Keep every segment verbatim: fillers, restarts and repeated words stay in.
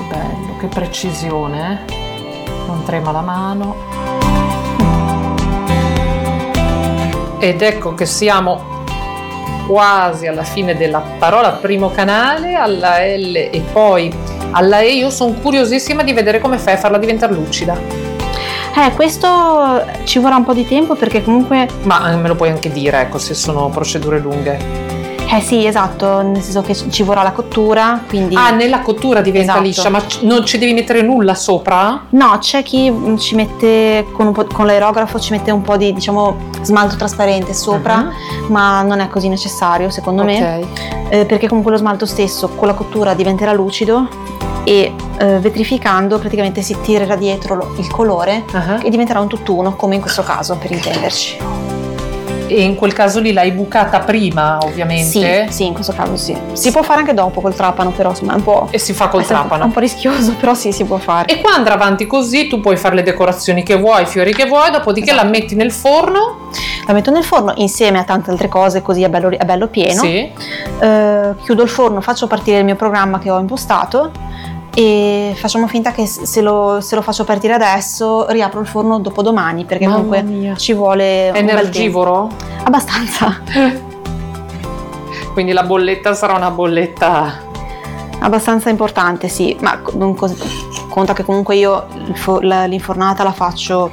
bello, che precisione, eh? Non trema la mano. Ed ecco che siamo quasi alla fine della parola primo canale, alla L e poi alla E. Io sono curiosissima di vedere come fai a farla diventare lucida. Eh, questo ci vorrà un po' di tempo perché comunque... Ma me lo puoi anche dire, ecco, se sono procedure lunghe. Eh sì, esatto, nel senso che ci vorrà la cottura, quindi... Ah, nella cottura diventa esatto. liscia, ma non ci devi mettere nulla sopra? No, c'è chi ci mette, con, un po', con l'aerografo ci mette un po' di, diciamo, smalto trasparente sopra, uh-huh. ma non è così necessario secondo okay. me, eh, perché comunque lo smalto stesso con la cottura diventerà lucido e eh, vetrificando praticamente si tirerà dietro lo, il colore uh-huh. e diventerà un tutt'uno, come in questo caso, per intenderci. E in quel caso lì l'hai bucata prima, ovviamente? Sì, sì, in questo caso sì. Si può fare anche dopo col trapano, però insomma è un po'... E si fa col trapano? È un po' rischioso, però sì, si può fare. E qua andrà avanti così, tu puoi fare le decorazioni che vuoi, i fiori che vuoi, dopodiché esatto. la metti nel forno? La metto nel forno insieme a tante altre cose, così è bello, è bello pieno. Sì. Eh, chiudo il forno, faccio partire il mio programma che ho impostato e facciamo finta che se lo, se lo faccio partire adesso riapro il forno dopo domani, perché Mamma comunque mia. ci vuole un energivoro? bel tempo. Abbastanza. Quindi la bolletta sarà una bolletta abbastanza importante, sì, ma non cos- conta che comunque io l'infornata la faccio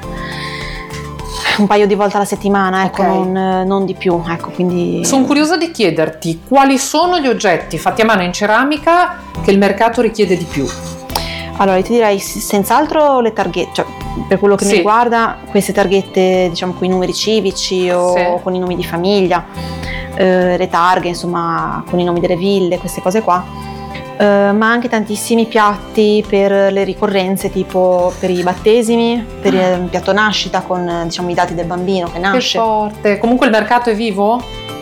un paio di volte alla settimana, ecco, okay. non, non di più, ecco, quindi... Sono curiosa di chiederti quali sono gli oggetti fatti a mano in ceramica che il mercato richiede di più. Allora, io ti direi senz'altro le targhette, cioè per quello che sì. mi riguarda, queste targhette, diciamo, con i numeri civici o sì. con i nomi di famiglia, eh, le targhe, insomma, con i nomi delle ville, queste cose qua. Uh, ma anche tantissimi piatti per le ricorrenze, tipo per i battesimi, per ah. il piatto nascita con, diciamo, i dati del bambino che nasce. Che forte! Comunque il mercato è vivo?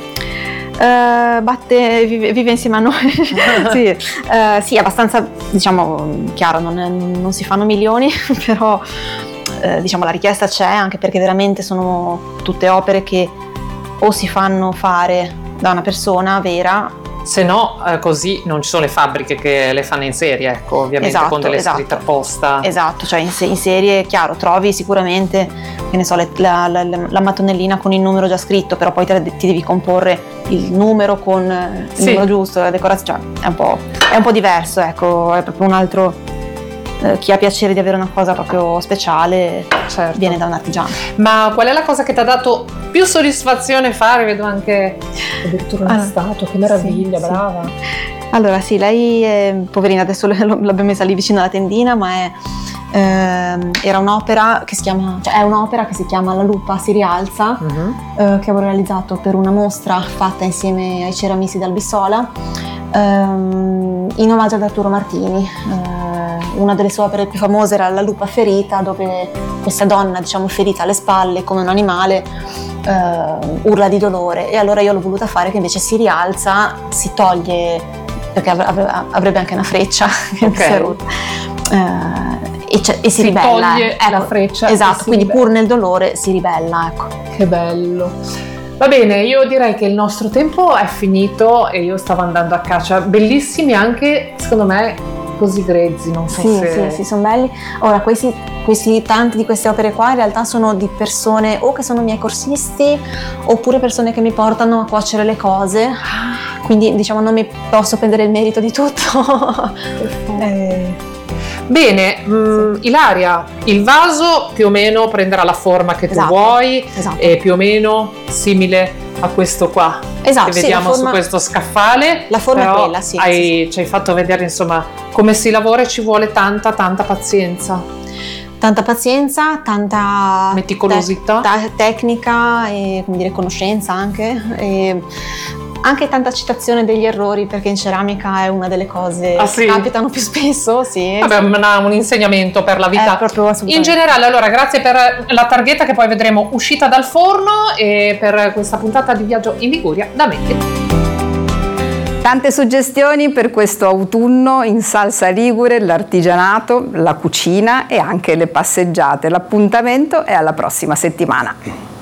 Uh, batte, vive, vive insieme a noi. sì. Uh, sì, abbastanza, diciamo, chiaro, non, è, non si fanno milioni, però uh, diciamo la richiesta c'è, anche perché veramente sono tutte opere che o si fanno fare da una persona vera, se no eh, così non ci sono le fabbriche che le fanno in serie, ecco, ovviamente esatto, con delle esatto. scritte apposta. Esatto, cioè in, se- in serie, chiaro, trovi sicuramente, che ne so, le, la, la, la mattonellina con il numero già scritto, però poi te, ti devi comporre il numero con il sì. numero giusto, la decorazione, cioè è un po', è un po' diverso, ecco, è proprio un altro... Chi ha piacere di avere una cosa proprio speciale, certo. viene da un artigiano. Ma qual è la cosa che ti ha dato più soddisfazione fare? Vedo anche addirittura un allora, stato, che meraviglia, sì, brava. Sì. Allora sì, lei è, poverina, adesso l'abbiamo messa lì vicino alla tendina, ma è, eh, era un'opera che si chiama, cioè è un'opera che si chiama La lupa si rialza, uh-huh. eh, che avevo realizzato per una mostra fatta insieme ai ceramisti d'Albissola, ehm, in omaggio ad Arturo Martini. Eh, una delle sue opere più famose era La lupa ferita, dove questa donna, diciamo, ferita alle spalle come un animale, uh, urla di dolore, e allora io l'ho voluta fare che invece si rialza, si toglie, perché av- avrebbe anche una freccia che okay. si è rotta, uh, e, e si, si ribella. Toglie ecco, la freccia. Esatto, quindi ribella. Pur nel dolore si ribella, ecco. Che bello. Va bene, io direi che il nostro tempo è finito e io stavo andando a caccia. Bellissimi anche, secondo me, così grezzi, non so sì, se... Sì, sì, sono belli. Ora, questi, questi, tante di queste opere qua in realtà sono di persone o che sono miei corsisti oppure persone che mi portano a cuocere le cose, quindi diciamo non mi posso prendere il merito di tutto. eh. Bene, mh, sì. Ilaria, il vaso più o meno prenderà la forma che tu esatto, vuoi, esatto. è più o meno simile a questo qua esatto, che vediamo sì, forma, su questo scaffale. La forma però è quella, sì, hai, sì. ci hai fatto vedere insomma come si lavora e ci vuole tanta tanta pazienza. Tanta pazienza, tanta meticolosità, te- te- tecnica e, come dire, conoscenza anche, e anche tanta citazione degli errori, perché in ceramica è una delle cose ah, che sì? capitano più spesso. Sì, Vabbè, sì. Una, un insegnamento per la vita. In generale, allora, grazie per la targhetta che poi vedremo uscita dal forno e per questa puntata di Viaggio in Liguria da me. Tante suggestioni per questo autunno in salsa ligure, l'artigianato, la cucina e anche le passeggiate. L'appuntamento è alla prossima settimana.